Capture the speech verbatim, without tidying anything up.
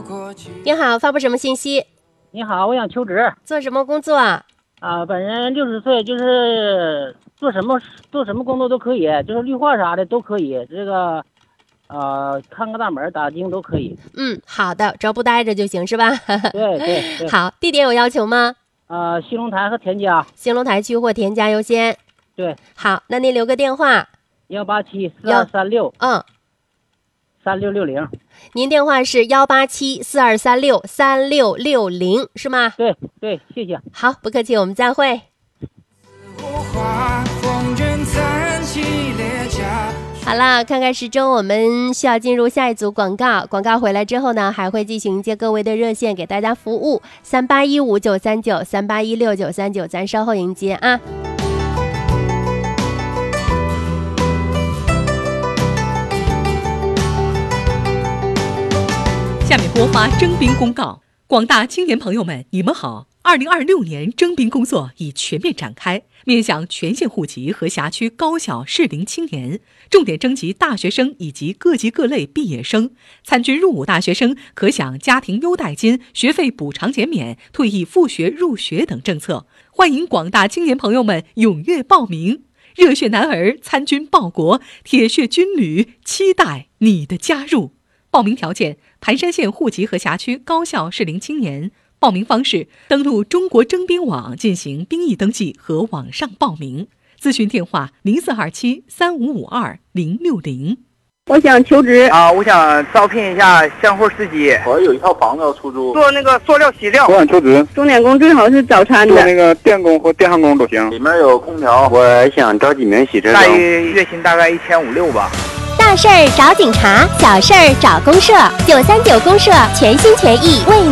你好，发布什么信息？ 你好，我想求职。 做什么工作啊？ 啊，本人六十岁，就是做什么做什么工作都可以，就是绿化啥的都可以。这个，呃，看个大门、打钉都可以。 嗯，好的，只要不待着就行，是吧？ 对对对。 好，地点有要求吗？ 呃，兴隆台和田家。 兴隆台区或田家优先。 对。 好，那您留个电话。 幺八七四二三六。 嗯。 三六六零。 您电话是幺八七四二三六三六六零是吗？ 对对，谢谢。 好，不客气，我们再会。好了，看看时钟，我们需要进入下一组广告。广告回来之后呢，还会继续迎接各位的热线给大家服务，三八一五九三九三八一六九三九，咱稍后迎接啊。 下面播发征兵公告。广大青年朋友们，你们好！二零二六年征兵工作已全面展开，面向全县户籍和辖区高校适龄青年，重点征集大学生以及各级各类毕业生。参军入伍大学生可享家庭优待金、学费补偿减免、退役复学入学等政策。欢迎广大青年朋友们踊跃报名，热血男儿参军报国，铁血军旅期待你的加入。报名条件：盘山县户籍和辖区高校适龄青年。报名方式：登录中国征兵网进行兵役登记和网上报名。咨询电话：零四二七三五五二零六零。 我想求职啊，我想招聘一下相户司机。 我有一套房子要出租， 做那个塑料洗料。 我想求职， 钟点工最好是早餐的， 做那个电工或电焊工都行。里面有空调。 我想招几名洗车生，大约月薪大概一千五六吧。 大事儿找警察，小事儿找公社，九三九公社全心全意为